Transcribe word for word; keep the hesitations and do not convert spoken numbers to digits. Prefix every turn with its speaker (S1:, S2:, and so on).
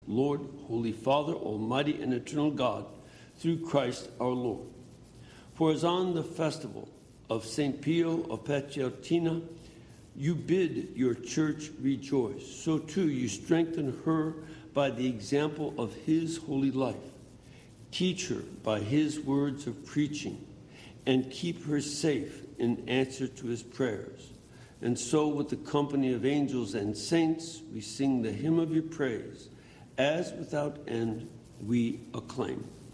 S1: Lord, Holy Father, Almighty and eternal God, through Christ our Lord. For as on the festival of Saint Pio of Pietrelcina, you bid your church rejoice, so too you strengthen her by the example of his holy life. Teach her by his words of preaching, and keep her safe in answer to his prayers. And so with the company of angels and saints, we sing the hymn of your praise, as without end we acclaim.